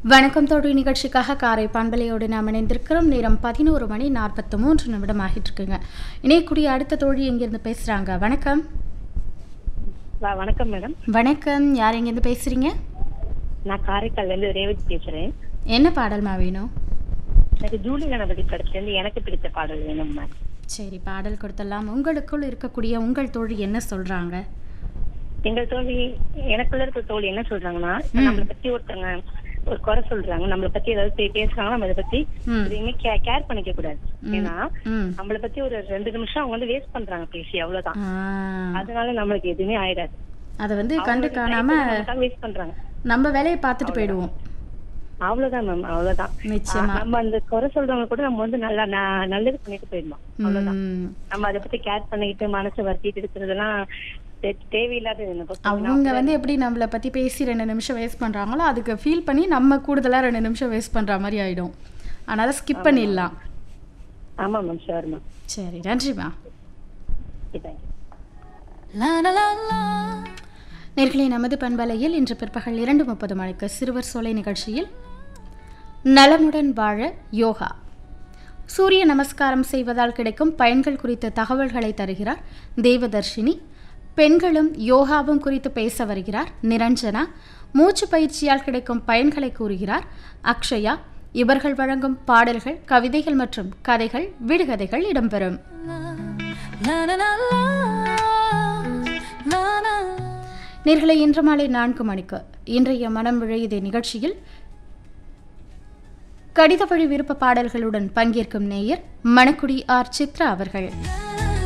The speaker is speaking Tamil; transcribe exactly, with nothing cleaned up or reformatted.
வணக்கம் தோழி நிகழ்ச்சிக்காக காரை பண்பலையோடு நாம் இணைந்திருக்கிறோம். நேரம் பதினோரு மணி நாற்பத்தி மூன்று நிமிடம் ஆகிட்டு இருக்குங்க. இணையக்கூடிய அடுத்த தோழி எங்கிருந்து பேசுறாங்க? வணக்கம். வணக்கம் மேடம். வணக்கம். யார் எங்கிருந்து பேசுறீங்க? நான் காரைக்கால்ல இருந்து ரேவதி பேசுறேன். என்ன பாடல்மா வேணும்? எனக்கு ஜூலி கணபதி படத்துல இருந்து எனக்கு பிடித்த பாடல் வேணும் மேம். சரி, பாடல் கொடுத்துடலாம். உங்களுக்குள் இருக்கக்கூடிய உங்கள் தோழி என்ன சொல்றாங்க? எங்கள் தோழி எனக்குள்ள இருக்க தோழி என்ன சொல்றாங்கன்னா, நம்மளை பத்தி ஒருத்தங்க ஒரு குறை சொல்றாங்க, நம்மளை பத்தி ஏதாவது பேசுறாங்க, நம்ம அதை பத்தி எதுவுமே கேர் பண்ணிக்க கூடாது. ஏன்னா நம்மளை பத்தி ஒரு ரெண்டு நிமிஷம் அவங்க வந்து வேஸ்ட் பண்றாங்க பேசி, அவ்வளவுதான். அதனால நம்மளுக்கு எதுவுமே ஆயிடாது. அதை வந்து கண்டு காணாம வேஸ்ட் பண்றாங்க, நம்ம வேலையை பார்த்துட்டு போயிடுவோம். அவ்வளவுதான் மேம், அவ்வளவுதான். நம்ம அந்த குறை சொல்றவங்க கூட நம்ம வந்து நல்லா நல்லது பண்ணிட்டு போயிடணும், அவ்வளவுதான். நம்ம அதை பத்தி கேர் பண்ணிக்கிட்டு மனசை வருத்திட்டு இருக்கிறதெல்லாம் தேவையில்லாத. அவங்க வந்து எப்படி நம்மளை பத்தி பேசி ரெண்டு நிமிஷம் வேஸ்ட் பண்றாங்களோ அதுக்கு ஃபீல் பண்ணி நம்ம கூடுதலா ரெண்டு நிமிஷம் வேஸ்ட் பண்ற மாதிரி ஆயிடும். அதனால ஸ்கிப் பண்ணிடலாம். ஆமா மேம், ஷூர் மேம். சரி, நன்றிமா. நேர்களே, நமது பண்பலையில் இன்று பிற்பகல் இரண்டு முப்பது மணிக்கு சிறுவர் சோலை நிகழ்ச்சியில் நலமுடன் வாழ யோகா, சூரிய நமஸ்காரம் செய்வதால் கிடைக்கும் பயன்கள் குறித்த தகவல்களை தருகிறார் தேவதர்ஷினி. பெண்களும் யோகாவும் குறித்து பேச வருகிறார் நிரஞ்சனா. மூச்சு பயிற்சியால் கிடைக்கும் பயன்களை கூறுகிறார் அக்ஷயா. இவர்கள் வழங்கும் பாடல்கள், கவிதைகள் மற்றும் கதைகள், விடுகதைகள் இடம்பெறும். நேர்களை இன்று மாலை நான்கு மணிக்கு இன்றைய மனம் விழையுதே நிகழ்ச்சியில் கடித வழி விருப்ப பாடல்களுடன் பங்கேற்கும் நேயர் மணக்குடி ஆர் சித்ரா அவர்கள்.